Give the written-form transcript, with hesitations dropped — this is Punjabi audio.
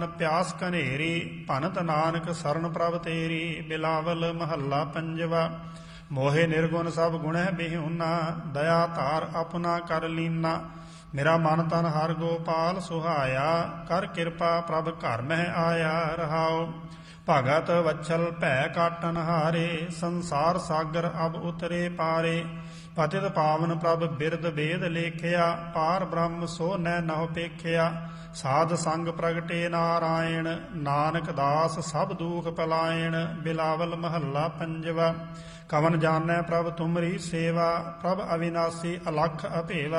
ਪਿਆਸ ਘਨੇਰੀ ਭਨਤ ਨਾਨਕ ਸਰਨ ਪ੍ਰਭ ਤੇਰੀ। ਬਿਲਾਵਲ ਮਹੱਲਾ ਪੰਜਵਾ। ਮੋਹਿ ਨਿਰਗੁਣ ਸਭ ਗੁਣਹਿ ਬਿਹੁਨਾ ਦਇਆ ਧਾਰ ਆਪਣਾ ਕਰ ਲੀਨਾ। ਮੇਰਾ ਮਨ ਤਨ ਹਰ ਗੋਪਾਲ ਸੁਹਾਇਆ ਕਰ ਕਿਰਪਾ ਪ੍ਰਭ ਘਰ ਮਹਿ ਆਇਆ ਰਹਾਉ। ਭਗਤ ਵਛਲ ਭੈ ਕਾਟਨ ਹਾਰੇ ਸੰਸਾਰ ਸਾਗਰ ਅਬ ਉਤਰੇ ਪਾਰੇ। ਪਤਿਤ ਪਾਵਨ ਪ੍ਰਭ ਬਿਰਦ ਵੇਦ ਲੇਖਿਆ ਪਾਰ ਬ੍ਰਹਮ ਸੋ ਨੈ ਨਹੁ ਪੇਖਿਆ। ਸਾਧ ਸੰਗ ਪ੍ਰਗਟੇ ਨਾਰਾਇਣ ਨਾਨਕ ਦਾਸ ਸਭ ਦੂਖ ਪਲਾਇਣ। ਬਿਲਾਵਲ ਮਹੱਲਾ ਪੰਜਵਾ। ਕਵਨ ਜਾਣੈ ਪ੍ਰਭ ਤੁਮਰੀ ਸੇਵਾ ਪ੍ਰਭ ਅਵਿਨਾਸੀ ਅਲਖ ਅਭੇਵਾ।